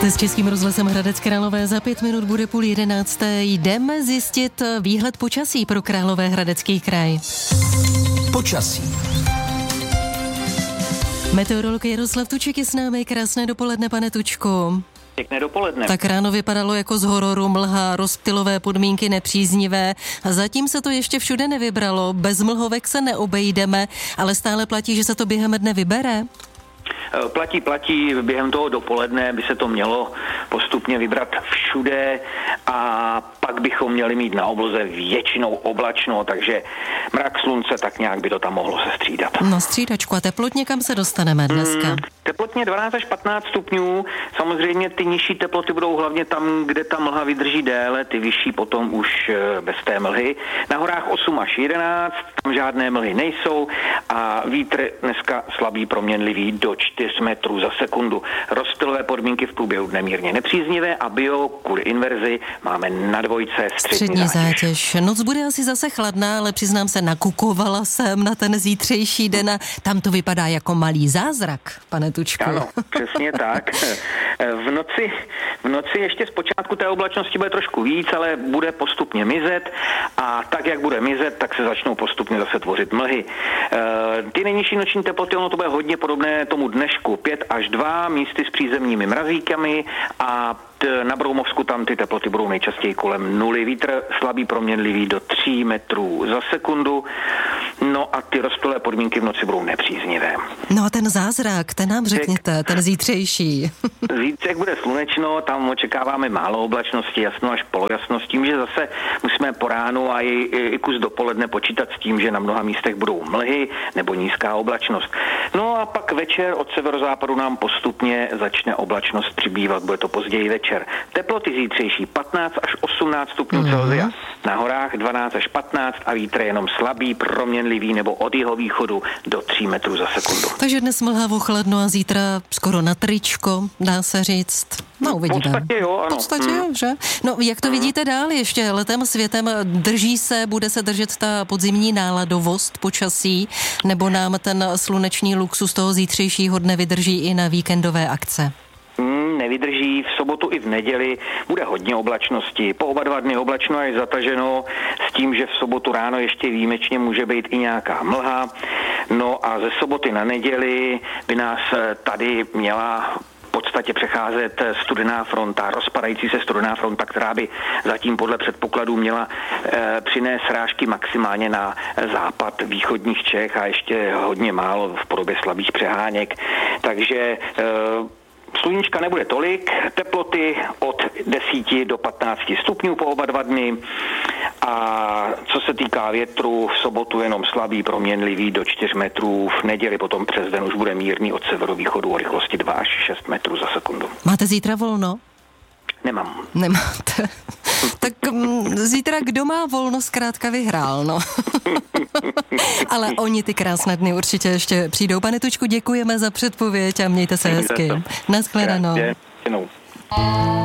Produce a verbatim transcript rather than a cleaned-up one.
Jste s Českým rozhlasem Hradec Králové, za pět minut bude půl jedenácté. Jdeme zjistit výhled počasí pro Královéhradecký kraj. Počasí. Meteorolog Jaroslav Tuček je s námi. Krásné dopoledne, pane Tučku. Pěkné dopoledne. Tak ráno vypadalo jako z hororu, mlha, rozptylové podmínky nepříznivé. A zatím se to ještě všude nevybralo. Bez mlhovek se neobejdeme, ale stále platí, že se to během dne vybere. Platí, platí, během toho dopoledne by se to mělo postupně vybrat všude a pak bychom měli mít na obloze většinou oblačno, takže mrak, slunce, tak nějak by to tam mohlo se střídat. No střídačku, a teplotně kam se dostaneme dneska? Hmm, teplotně dvanáct až patnáct stupňů, samozřejmě ty nižší teploty budou hlavně tam, kde ta mlha vydrží déle, ty vyšší potom už bez té mlhy. Na horách osm až jedenáct, tam žádné mlhy nejsou a vítr dneska slabý, proměnlivý do čtyř metrů za sekundu. Rozptylové podmínky v průběhu dne mírně nepříznivé a bio kvůli inverzi máme na dvojce střední, střední zátěž. zátěž. Noc bude asi zase chladná, ale přiznám se, nakukovala jsem na ten zítřejší den a tam to vypadá jako malý zázrak, pane Tučku. Ano, přesně tak. V noci, v noci ještě zpočátku té oblačnosti bude trošku víc, ale bude postupně mizet a tak, jak bude mizet, tak se začnou postupně zase tvořit mlhy. Ty nejnižší noční teploty, ono to bude hodně podobné tomu dnešku, pět až dva, místy s přízemními mrazíkami a na Broumovsku tam ty teploty budou nejčastěji kolem nuly. Vítr slabý, proměnlivý do tří metrů za sekundu. No a ty rozptylé podmínky v noci budou nepříznivé. No a ten zázrak, ten nám řekněte, ten zítřejší. Zítřek bude slunečno, tam očekáváme málo oblačnosti, jasno až polojasnost, tím, že zase musíme po ránu a i, i kus dopoledne počítat s tím, že na mnoha místech budou mlhy nebo nízká oblačnost. No a pak večer od severozápadu nám postupně začne oblačnost přibývat, bude to později večer. Teploty zítřejší patnáct až osmnáct stupňů mm-hmm. Celsia. Na horách dvanáct až patnáct a vítr jenom slabý, proměnlivý nebo od jihovýchodu do tří metrů za sekundu. Takže dnes mlhavo, chladno a zítra skoro na tričko, dá se říct. No, uvidíme. V podstatě jo, ano. V podstatě hmm. jo, že? No, jak to hmm. vidíte dál ještě letem světem? Drží se, bude se držet ta podzimní náladovost počasí, nebo nám ten sluneční luxus toho zítřejšího dne vydrží i na víkendové akce? Hmm, nevydrží, v sobotu i v neděli bude hodně oblačnosti. Po oba dva dny oblačno je zataženo s tím, že v sobotu ráno ještě výjimečně může být i nějaká mlha. No a ze soboty na neděli by nás tady měla v podstatě přecházet studená fronta, rozpadající se studená fronta, která by zatím podle předpokladů měla e, přinést srážky maximálně na západ východních Čech a ještě hodně málo v podobě slabých přeháněk. Takže e, sluníčka nebude tolik, teploty od deseti do patnácti stupňů po oba dva dny a co se týká větru, v sobotu jenom slabý, proměnlivý do čtyř metrů, v neděli potom přes den už bude mírný od severovýchodu o rychlosti dva až šest metrů za sekundu. Máte zítra volno? Nemám. Nemáte. Tak m, zítra kdo má volno, zkrátka vyhrál, no. Ale oni ty krásné dny určitě ještě přijdou. Pane Tučku, děkujeme za předpověď a mějte se hezky. Naschledanou.